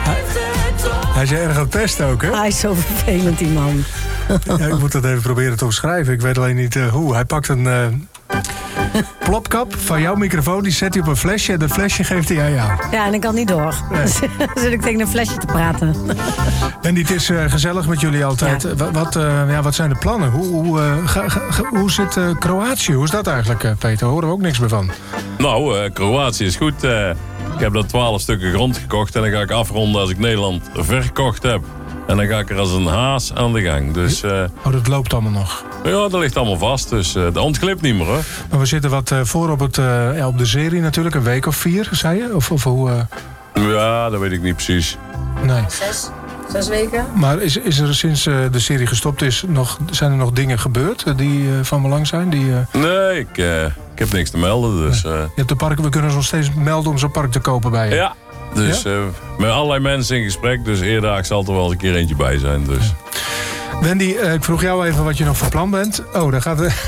Hij is erg aan het pesten ook, hè? Hij is zo vervelend, die man. Ja, ik moet dat even proberen te omschrijven. Ik weet alleen niet hoe. Hij pakt een plopkap van jouw microfoon, die zet hij op een flesje en dat flesje geeft hij aan jou. Ja, en ik kan niet door. Nee. Dan zit ik tegen een flesje te praten. En het is gezellig met jullie altijd. Ja. Wat zijn de plannen? Hoe zit Kroatië? Hoe is dat eigenlijk, Peter? Daar horen we ook niks meer van. Nou, Kroatië is goed. Ik heb daar 12 stukken grond gekocht en dan ga ik afronden als ik Nederland verkocht heb. En dan ga ik er als een haas aan de gang. Dus, dat loopt allemaal nog? Ja, dat ligt allemaal vast. Dus dat ontglipt niet meer, hoor. Maar we zitten wat voor op de serie natuurlijk. Een week of 4, zei je? Of hoe? Ja, dat weet ik niet precies. Nee. 6 weken. Maar is er sinds de serie gestopt is, zijn er nog dingen gebeurd die van belang zijn? Nee, ik heb niks te melden. Dus, Je hebt de parken, we kunnen ons nog steeds melden om zo'n park te kopen bij je. Ja. Dus met allerlei mensen in gesprek. Dus eerder zal er wel eens een keer eentje bij zijn. Dus. Ja. Wendy, ik vroeg jou even wat je nog van plan bent. Oh, daar gaat het.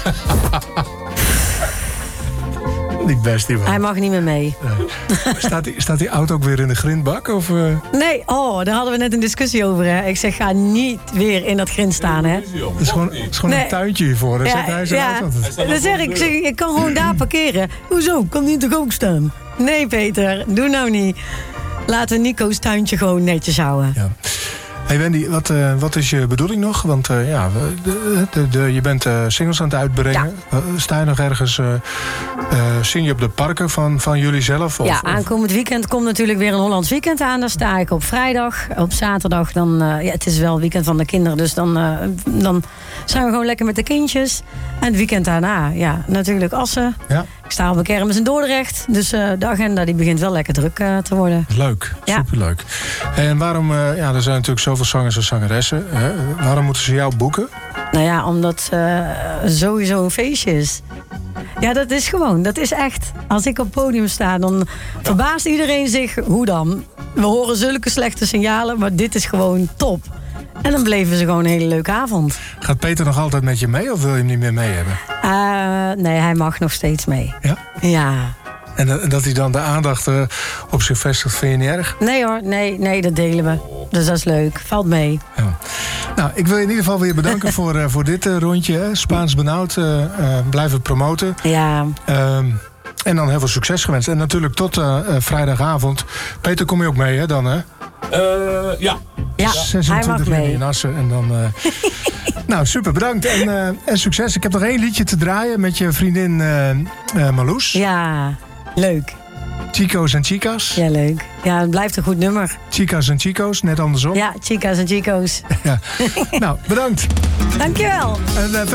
Niet best, die man. Hij mag niet meer mee. Staat die auto ook weer in de grindbak? Of, Nee, daar hadden we net een discussie over. Hè. Ik zeg, ga niet weer in dat grind staan. Hè. Het is gewoon een tuintje hiervoor. Dan zet hij zijn auto. Dan zeg ik kan gewoon daar parkeren. Hoezo? Kan die toch ook staan? Nee, Peter, doe nou niet. Laten we Nico's tuintje gewoon netjes houden. Ja. Hey Wendy, wat is je bedoeling nog? Want je bent singles aan het uitbrengen. Ja. Sta je nog ergens, zing je op de parken van jullie zelf? Aankomend weekend komt natuurlijk weer een Hollands weekend aan. Daar sta ik op vrijdag. Op zaterdag, het is wel het weekend van de kinderen. Dus dan zijn we gewoon lekker met de kindjes. En het weekend daarna, natuurlijk Assen. Ja. Ik sta op een kermis in Dordrecht. Dus de agenda die begint wel lekker druk te worden. Leuk, superleuk. En waarom, er zijn natuurlijk zoveel zangers en zangeressen. Hè? Waarom moeten ze jou boeken? Nou ja, omdat sowieso een feestje is. Ja, dat is echt. Als ik op het podium sta, dan verbaast iedereen zich. Hoe dan? We horen zulke slechte signalen, maar dit is gewoon top. En dan bleven ze gewoon een hele leuke avond. Gaat Peter nog altijd met je mee of wil je hem niet meer mee hebben? Nee, hij mag nog steeds mee. Ja? Ja. En dat hij dan de aandacht op zich vestigt, vind je niet erg? Nee hoor, nee, dat delen we. Dus dat is leuk, valt mee. Ja. Nou, ik wil je in ieder geval weer bedanken voor dit rondje. Hè. Spaans benauwd, blijf het promoten. Ja. En dan heel veel succes gewenst. En natuurlijk tot vrijdagavond. Peter, kom je ook mee, hè, dan, hè? Ja. Ja, 26 juni in Assen. En dan, nou, super, bedankt. En succes. Ik heb nog 1 liedje te draaien met je vriendin Marloes. Ja, leuk. Chico's en Chicas. Ja, leuk. Ja, het blijft een goed nummer. Chicas en Chico's, net andersom. Ja, Chicas en Chico's. Ja. Nou, bedankt. Dankjewel. En